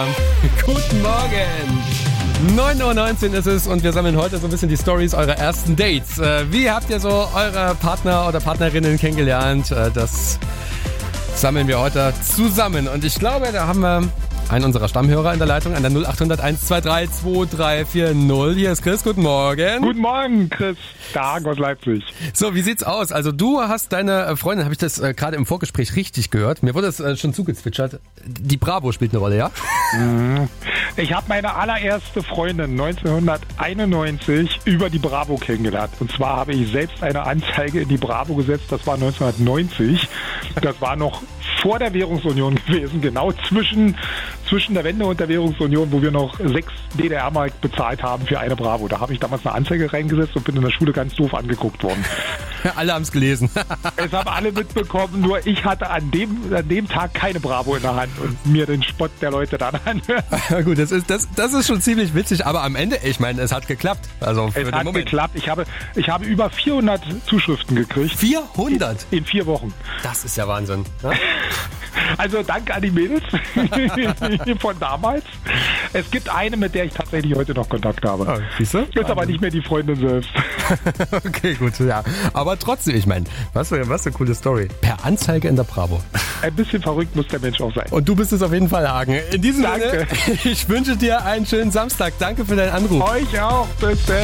Guten Morgen! 9:19 Uhr ist es und wir sammeln heute so ein bisschen die Storys eurer ersten Dates. Wie habt ihr so eure Partner oder Partnerinnen kennengelernt? Das sammeln wir heute zusammen. Und ich glaube, da haben wir einen unserer Stammhörer in der Leitung an der 0800 123 2340. Hier ist Chris, guten Morgen. Guten Morgen, Chris. Tag aus Leipzig. So, wie sieht's aus? Also du hast deine Freundin, habe ich das gerade im Vorgespräch richtig gehört? Mir wurde es schon zugezwitschert. Die Bravo spielt eine Rolle, ja? Ich habe meine allererste Freundin 1991 über die Bravo kennengelernt. Und zwar habe ich selbst eine Anzeige in die Bravo gesetzt. Das war 1990. Das war noch vor der Währungsunion gewesen, genau zwischen der Wende und der Währungsunion, wo wir noch 6 DDR-Mark bezahlt haben für eine Bravo. Da habe ich damals eine Anzeige reingesetzt und bin in der Schule ganz doof angeguckt worden. Alle haben es gelesen. Es haben alle mitbekommen, nur ich hatte an dem Tag keine Bravo in der Hand und mir den Spott der Leute dann anhört. Ja, gut, das ist schon ziemlich witzig, aber am Ende, ich meine, es hat geklappt. Also für es hat geklappt. Ich habe über 400 Zuschriften gekriegt. 400? In 4 Wochen. Das ist ja Wahnsinn. Ne? Also danke an die Mädels von damals. Es gibt eine, mit der ich tatsächlich heute noch Kontakt habe. Oh, siehst du? Ist aber nicht mehr die Freundin selbst. Okay, gut, ja. Aber trotzdem, ich meine, was eine coole Story. Per Anzeige in der Bravo. Ein bisschen verrückt muss der Mensch auch sein. Und du bist es auf jeden Fall, Hagen. In diesem Danke. Sinne, ich wünsche dir einen schönen Samstag. Danke für deinen Anruf. Euch auch. Bis dann.